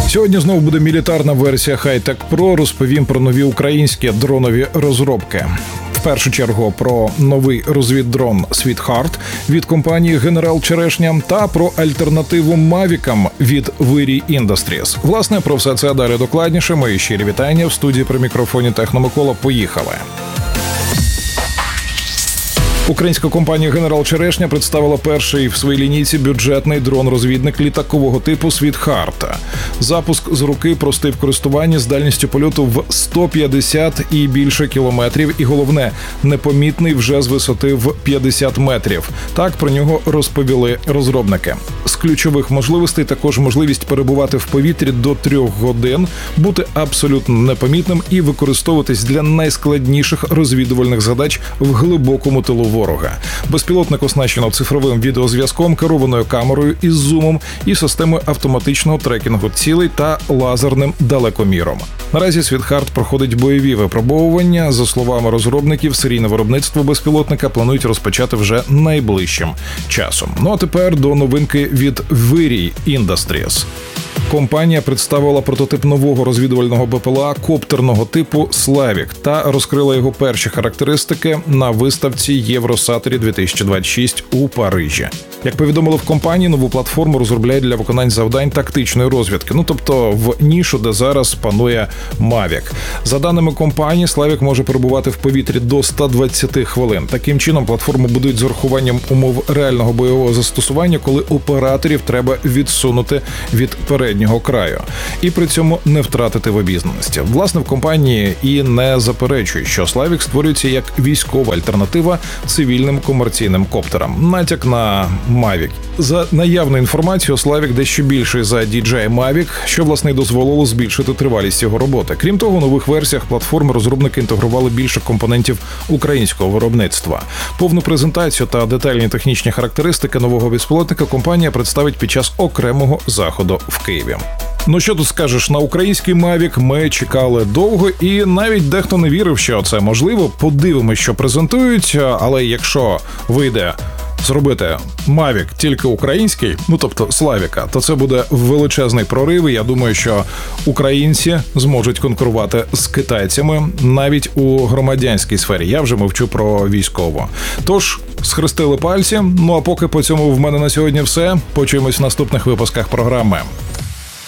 Сьогодні знову буде мілітарна версія Hi-Tech Pro. Розповім про нові українські дронові розробки. В першу чергу про новий розвіддрон Sweetheart від компанії General Черешня та про альтернативу Мавікам від Вирій Industries. Власне, про все це далі докладніше. Мої щирі вітання в студії при мікрофоні Техномикола. Поїхали! Українська компанія General Черешня представила перший в своїй лінійці бюджетний дрон-розвідник літакового типу Sweetheart. Запуск з руки простий в користуванні з дальністю польоту в 150 і більше кілометрів. І головне, непомітний вже з висоти в 50 метрів. Так про нього розповіли розробники. З ключових можливостей також можливість перебувати в повітрі до 3 годин, бути абсолютно непомітним і використовуватись для найскладніших розвідувальних задач в глибокому тилу ворога. Безпілотник оснащено цифровим відеозв'язком, керованою камерою із зумом і системою автоматичного трекінгу цілей та лазерним далекоміром. Наразі Sweetheart проходить бойові випробовування. За словами розробників, серійне виробництво безпілотника планують розпочати вже найближчим часом. Ну а тепер до новинки від Вирій Industries. Компанія представила прототип нового розвідувального БПЛА коптерного типу «Славік» та розкрила його перші характеристики на виставці Євросатері 2026 у Парижі. Як повідомили в компанії, нову платформу розробляють для виконань завдань тактичної розвідки, тобто в нішу, де зараз панує Мавік. За даними компанії, «Славік» може перебувати в повітрі до 120 хвилин. Таким чином, платформу будують з урахуванням умов реального бойового застосування, коли операторів треба відсунути від переднього краю. І при цьому не втратити в обізнаності. Власне, в компанії і не заперечують, що «Славік» створюється як військова альтернатива цивільним комерційним коптерам. Натяк на Mavic. За наявною інформацією, «Славік» дещо більший за DJI Mavic, що, власне, дозволило збільшити тривалість його роботи. Крім того, у нових версіях платформи розробники інтегрували більше компонентів українського виробництва. Повну презентацію та детальні технічні характеристики нового безпілотника компанія представить під час окремого заходу в Києві. Ну що тут скажеш, на український Mavic ми чекали довго і навіть дехто не вірив, що це можливо. Подивимось, що презентують, але якщо вийде зробити Mavic тільки український, тобто Славіка, то це буде величезний прорив. І я думаю, що українці зможуть конкурувати з китайцями навіть у громадянській сфері. Я вже мовчу про військову. Тож, схрестили пальці. Ну а поки по цьому в мене на сьогодні все. Почуємось в наступних випусках програми.